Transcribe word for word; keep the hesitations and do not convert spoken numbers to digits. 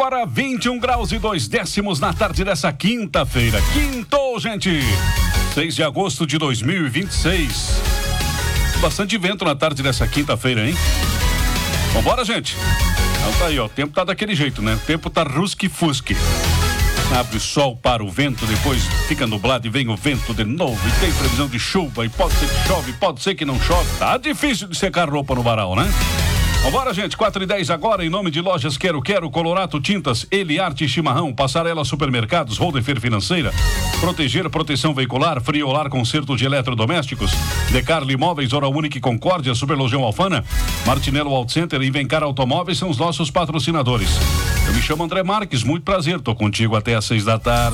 para vinte e um graus e dois décimos na tarde dessa quinta-feira. Quintou, gente! seis de agosto de dois mil e vinte e seis. Bastante vento na tarde dessa quinta-feira, hein? Vambora, gente! Então tá aí, ó. O tempo tá daquele jeito, né? O tempo tá rusque-fusque. Abre o sol para o vento, depois fica nublado e vem o vento de novo. E tem previsão de chuva, e pode ser que chove, pode ser que não chove. Tá difícil de secar roupa no varal, né? Vambora, gente, quatro e dez agora, em nome de Lojas Quero Quero, Colorato Tintas, Eliarte Chimarrão, Passarela Supermercados, Holderfer Financeira, Proteger, Proteção Veicular, Friolar Concerto de Eletrodomésticos, Decarli Imóveis, Hora Única e Concórdia, Superlojão Alfana, Martinello Auto Center e Invencar Automóveis são os nossos patrocinadores. Eu me chamo André Marques, muito prazer, tô contigo até às seis da tarde.